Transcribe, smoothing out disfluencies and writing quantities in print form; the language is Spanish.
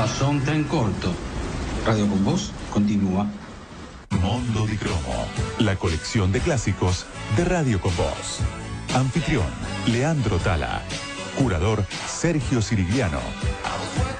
Pasó un tren corto. Radio con Voz continúa. Mondo di Cromo, la colección de clásicos de Radio con Voz. Anfitrión, Leandro Tala. Curador, Sergio Sirigliano.